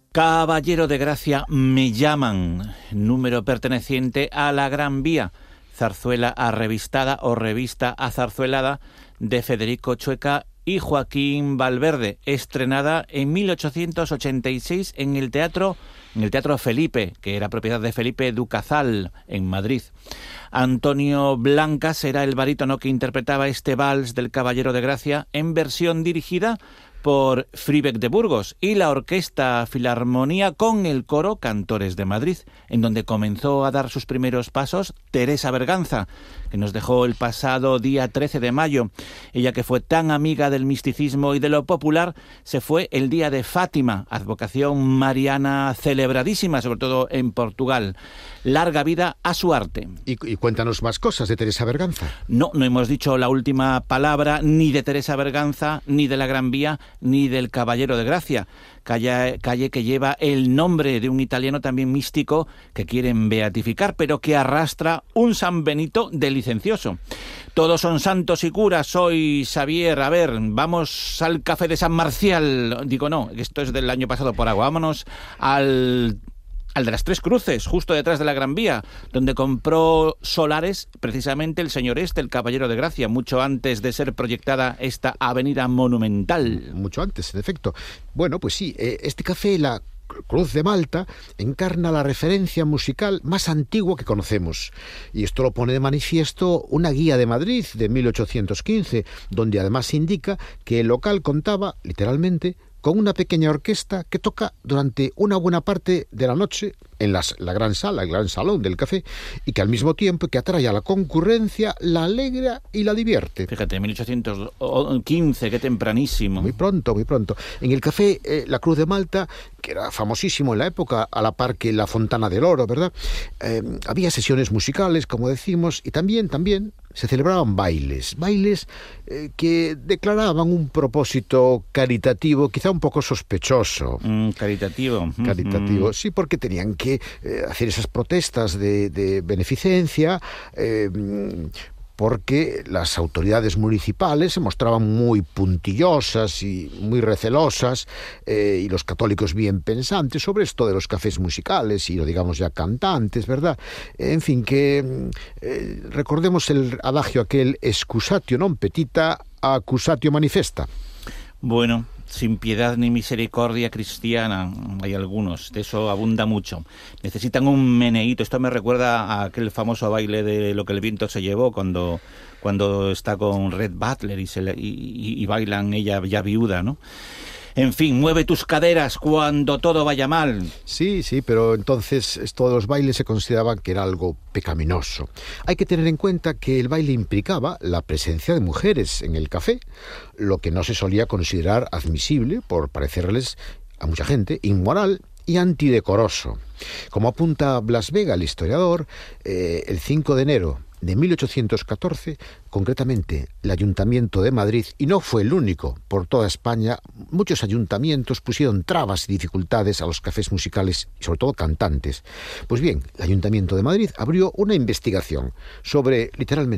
Caballero de Gracia me llaman, número perteneciente a la Gran Vía, zarzuela arrevistada o revista azarzuelada de Federico Chueca y Joaquín Valverde, estrenada en 1886 en el Teatro Felipe, que era propiedad de Felipe Ducazal, en Madrid. Antonio Blancas era el barítono que interpretaba este vals del Caballero de Gracia en versión dirigida por Fribeck de Burgos y la Orquesta Filarmonía con el Coro Cantores de Madrid, en donde comenzó a dar sus primeros pasos Teresa Berganza, que nos dejó el pasado día 13 de mayo. Ella, que fue tan amiga del misticismo y de lo popular, se fue el día de Fátima, advocación mariana celebradísima, sobre todo en Portugal. Larga vida a su arte. Y cuéntanos más cosas de Teresa Berganza. No hemos dicho la última palabra ni de Teresa Berganza, ni de la Gran Vía, ni del Caballero de Gracia, calle que lleva el nombre de un italiano también místico que quieren beatificar, pero que arrastra un San Benito de licencioso. Todos son santos y curas hoy, Xavier. A ver, vamos al café de San Marcial. Digo, no, esto es del año pasado por agua. Vámonos al de las Tres Cruces, justo detrás de la Gran Vía, donde compró solares precisamente el señor el Caballero de Gracia, mucho antes de ser proyectada esta avenida monumental. Mucho antes, en efecto. Bueno, pues sí, este café, la Cruz de Malta, encarna la referencia musical más antigua que conocemos. Y esto lo pone de manifiesto una guía de Madrid de 1815, donde además indica que el local contaba, literalmente, con una pequeña orquesta que toca durante una buena parte de la noche en la gran sala, el gran salón del café, y que al mismo tiempo que atrae a la concurrencia, la alegra y la divierte. Fíjate, 1815, qué tempranísimo. Muy pronto, muy pronto. En el café La Cruz de Malta, que era famosísimo en la época, a la par que la Fontana del Oro, ¿verdad? Había sesiones musicales, como decimos, y también se celebraban bailes que declaraban un propósito caritativo, quizá un poco sospechoso. Caritativo. Caritativo, sí, porque tenían que hacer esas protestas de beneficencia, porque las autoridades municipales se mostraban muy puntillosas y muy recelosas, y los católicos bien pensantes sobre esto de los cafés musicales y, no digamos ya cantantes, ¿verdad? En fin, que recordemos el adagio aquel excusatio non petita, accusatio manifesta. Bueno, sin piedad ni misericordia cristiana, hay algunos, de eso abunda mucho. Necesitan un meneíto. Esto me recuerda a aquel famoso baile de Lo que el viento se llevó, cuando está con Red Butler y bailan ella ya viuda, ¿no? En fin, mueve tus caderas cuando todo vaya mal. Sí, pero entonces esto de los bailes se consideraba que era algo pecaminoso. Hay que tener en cuenta que el baile implicaba la presencia de mujeres en el café, lo que no se solía considerar admisible por parecerles a mucha gente inmoral y antidecoroso. Como apunta Blas Vega, el historiador, el 5 de enero de 1814, concretamente el Ayuntamiento de Madrid, y no fue el único, por toda España, muchos ayuntamientos pusieron trabas y dificultades a los cafés musicales y sobre todo cantantes. Pues bien, el Ayuntamiento de Madrid abrió una investigación sobre, literalmente,